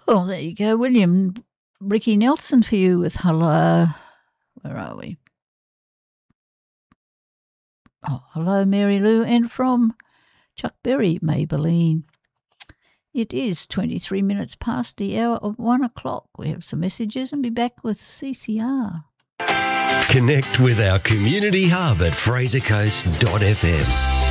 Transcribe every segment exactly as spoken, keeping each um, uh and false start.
Well, there you go, William. Ricky Nelson for you with hello. Where are we? Oh, hello, Mary Lou, and from Chuck Berry, Maybelline. It is twenty-three minutes past the hour of one o'clock. We have some messages and be back with C C R. Connect with our community hub at fraser coast dot f m.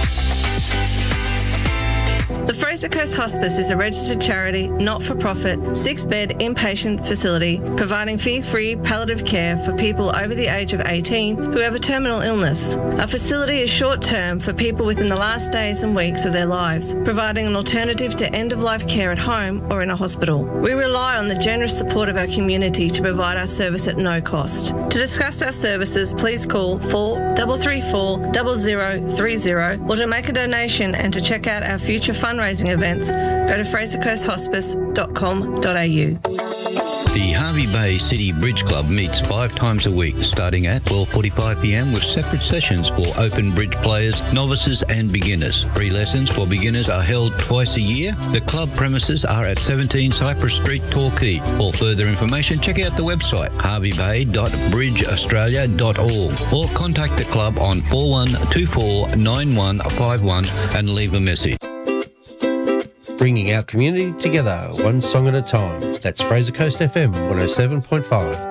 The Fraser Coast Hospice is a registered charity, not-for-profit, six-bed inpatient facility providing fee-free palliative care for people over the age of eighteen who have a terminal illness. Our facility is short-term for people within the last days and weeks of their lives, providing an alternative to end-of-life care at home or in a hospital. We rely on the generous support of our community to provide our service at no cost. To discuss our services, please call four three three four, zero zero three zero or to make a donation and to check out our future fundraising events, go to fraser coast hospice dot com dot a u. The Hervey Bay City Bridge Club meets five times a week, starting at twelve forty-five p m with separate sessions for open bridge players, novices and beginners. Free lessons for beginners are held twice a year. The club premises are at seventeen Cypress Street, Torquay. For further information, check out the website harvey bay dot bridge australia dot org or contact the club on four one two four nine one five one and leave a message. Bringing our community together, one song at a time. That's Fraser Coast F M one oh seven point five.